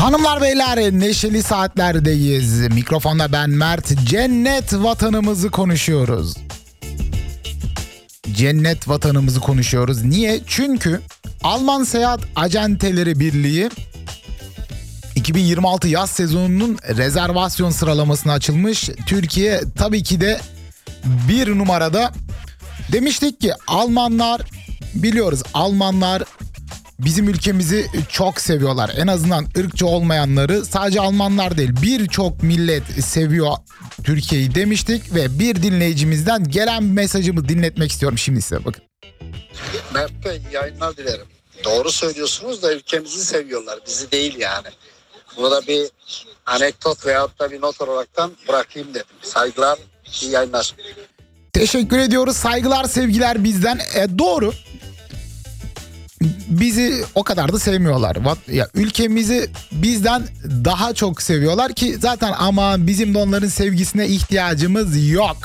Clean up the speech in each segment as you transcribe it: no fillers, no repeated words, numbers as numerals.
Hanımlar beyler, neşeli saatlerdeyiz. Mikrofonda ben Mert. Cennet vatanımızı konuşuyoruz. Cennet vatanımızı konuşuyoruz. Niye? Çünkü Alman Seyahat Acenteleri Birliği 2026 yaz sezonunun rezervasyon sıralamasına açılmış. Türkiye tabii ki de bir numarada. Demiştik ki Almanlar, biliyoruz Almanlar bizim ülkemizi çok seviyorlar. En azından ırkçı olmayanları, sadece Almanlar değil birçok millet seviyor Türkiye'yi demiştik ve bir dinleyicimizden gelen mesajımı dinletmek istiyorum şimdi size, bakın. Mert Bey, yayınlar dilerim. Doğru söylüyorsunuz da ülkemizi seviyorlar, bizi değil yani. Bunu da bir anekdot veyahut da bir not olaraktan bırakayım dedim. Saygılar, iyi yayınlar. Teşekkür ediyoruz, saygılar sevgiler bizden. Doğru. Bizi o kadar da sevmiyorlar. Ya, ülkemizi bizden daha çok seviyorlar ki zaten, ama bizim de onların sevgisine ihtiyacımız yok.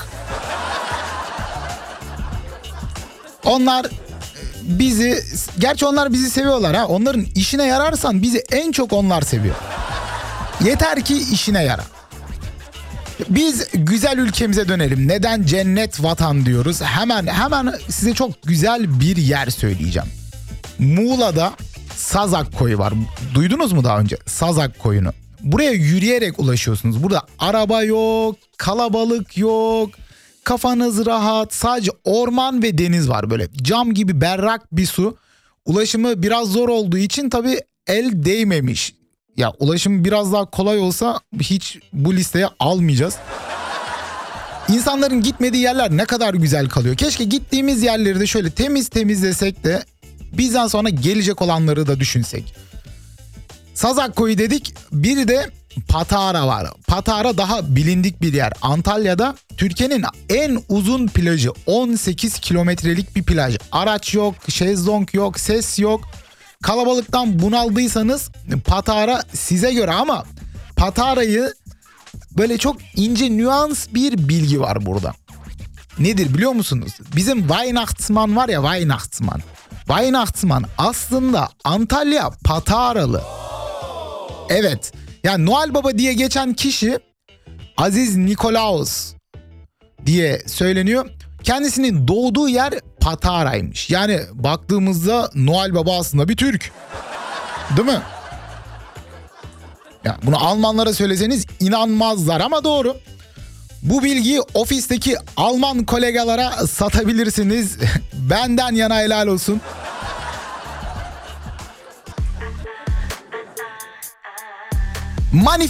Onlar bizi, gerçi onlar bizi seviyorlar ha. Onların işine yararsan bizi en çok onlar seviyor. Yeter ki işine yara. Biz güzel ülkemize dönelim. Neden cennet vatan diyoruz? Hemen size çok güzel bir yer söyleyeceğim. Muğla'da Sazak Koyu var. Duydunuz mu daha önce? Sazak Koyu'nu. Buraya yürüyerek ulaşıyorsunuz. Burada araba yok, kalabalık yok, kafanız rahat. Sadece orman ve deniz var, böyle cam gibi berrak bir su. Ulaşımı biraz zor olduğu için tabii el değmemiş. Ya ulaşım biraz daha kolay olsa hiç bu listeye almayacağız. İnsanların gitmediği yerler ne kadar güzel kalıyor. Keşke gittiğimiz yerleri de şöyle temiz temizlesek de bizden sonra gelecek olanları da düşünsek. Sazak Koyu dedik. Bir de Patara var. Patara daha bilindik bir yer. Antalya'da Türkiye'nin en uzun plajı. 18 kilometrelik bir plaj. Araç yok, şezlong yok, ses yok. Kalabalıktan bunaldıysanız Patara size göre, ama Patara'yı böyle çok ince nüans bir bilgi var burada. Nedir biliyor musunuz? Bizim Weihnachtsmann var ya, Weihnachtsmann. Weihnachtsmann aslında Antalya Pataralı. Evet. Yani Noel Baba diye geçen kişi Aziz Nikolaos diye söyleniyor. Kendisinin doğduğu yer Patara'ymış. Yani baktığımızda Noel Baba aslında bir Türk. Değil mi? Ya bunu Almanlara söyleseniz inanmazlar ama doğru. Bu bilgiyi ofisteki Alman kolegalara satabilirsiniz. Benden yana helal olsun. Manifest